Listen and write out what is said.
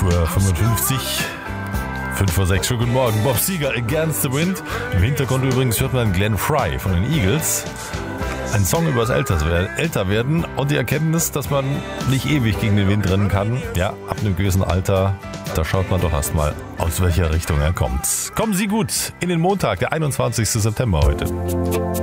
11:55 Uhr. 5 vor 6. Schönen guten Morgen. Bob Seger, Against the Wind. Im Hintergrund übrigens hört man Glenn Frey von den Eagles. Ein Song über das Älterwerden und die Erkenntnis, dass man nicht ewig gegen den Wind rennen kann. Ja, ab einem gewissen Alter, da schaut man doch erstmal, aus welcher Richtung er kommt. Kommen Sie gut in den Montag, der 21. September heute.